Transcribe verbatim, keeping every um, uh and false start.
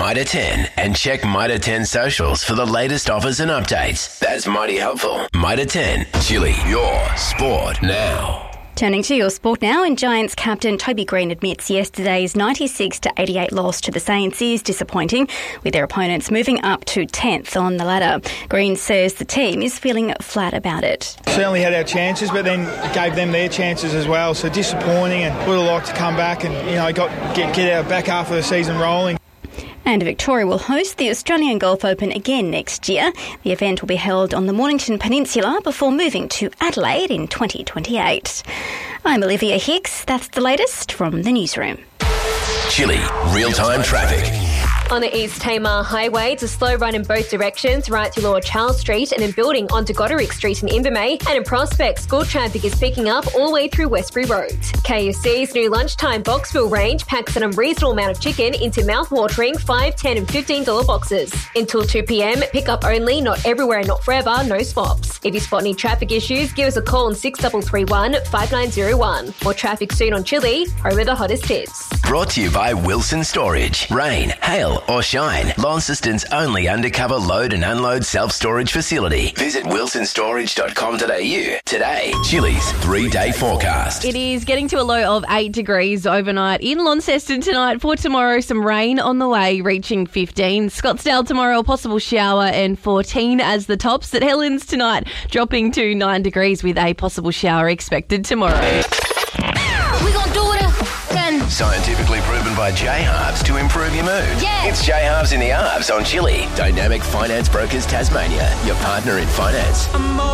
Mitre ten and check Mitre ten socials for the latest offers and updates. That's mighty helpful. Mitre ten, Chili, your sport now. Turning to your sport now, and Giants captain Toby Green admits yesterday's ninety-six to eighty-eight loss to the Saints is disappointing, with their opponents moving up to tenth on the ladder. Green says the team is feeling flat about it. Certainly had our chances, but then gave them their chances as well. So disappointing, and would have liked to come back and you know got get get our back half of the season rolling. And Victoria will host the Australian Golf Open again next year. The event will be held on the Mornington Peninsula before moving to Adelaide in twenty twenty-eight. I'm Olivia Hicks. That's the latest from the newsroom. Chili, real-time traffic. On the East Tamar Highway, it's a slow run in both directions, right to Lord Charles Street and then building onto Goderick Street in Invermay. And in Prospect, school traffic is picking up all the way through Westbury Road. K F C's new lunchtime Boxville range packs an unreasonable amount of chicken into mouth-watering five, ten and fifteen dollars boxes. Until two p.m, pick up only, not everywhere, not forever, no swaps. If you spot any traffic issues, give us a call on six three three one, five nine zero one. More traffic soon on Chili, over the hottest hits. Brought to you by Wilson Storage. Rain, hail or shine. Launceston's only undercover load and unload self-storage facility. Visit wilson storage dot com dot a u today. Chili's three-day forecast. It is getting to a low of eight degrees overnight in Launceston tonight. For tomorrow, some rain on the way, reaching fifteen. Scottsdale tomorrow, a possible shower and fourteen as the tops. At Helens tonight, dropping to nine degrees with a possible shower expected tomorrow. We gonna do it again. Scientifically proven by J-Halves to improve your mood. Yeah. It's J-Halves in the Halves on Chili. Dynamic Finance Brokers Tasmania, your partner in finance.